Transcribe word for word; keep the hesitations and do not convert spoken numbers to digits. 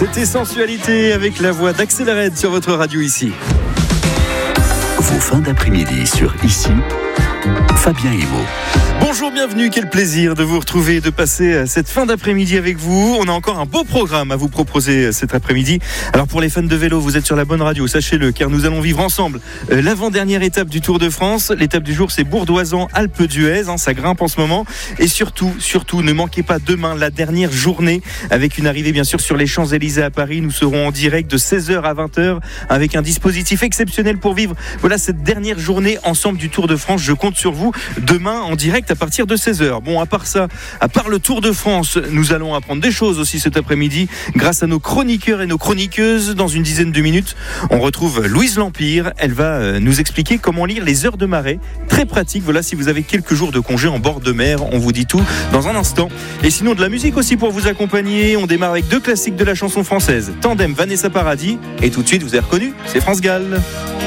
C'était Sensualité avec la voix d'Axel Red sur votre radio ici. Vos fins d'après-midi sur Ici, Fabien Emo. Bonjour, bienvenue, quel plaisir de vous retrouver, de passer cette fin d'après-midi avec vous. On a encore un beau programme à vous proposer cet après-midi. Alors pour les fans de vélo, vous êtes sur la bonne radio, sachez-le, car nous allons vivre ensemble l'avant-dernière étape du Tour de France. L'étape du jour, c'est Bourdoisan-Alpe d'Huez, hein, ça grimpe en ce moment. Et surtout, surtout, ne manquez pas demain la dernière journée, avec une arrivée bien sûr sur les Champs-Élysées à Paris. Nous serons en direct de seize heures à vingt heures, avec un dispositif exceptionnel pour vivre voilà cette dernière journée ensemble du Tour de France. Je compte sur vous demain en direct à partir de seize heures. Bon, à part ça, à part le Tour de France, nous allons apprendre des choses aussi cet après-midi grâce à nos chroniqueurs et nos chroniqueuses. Dans une dizaine de minutes, on retrouve Louise Lampire. Elle va nous expliquer comment lire les heures de marée. Très pratique, voilà, si vous avez quelques jours de congé en bord de mer, on vous dit tout dans un instant. Et sinon, de la musique aussi pour vous accompagner. On démarre avec deux classiques de la chanson française. Tandem, Vanessa Paradis. Et tout de suite, vous avez reconnu, c'est France Gall.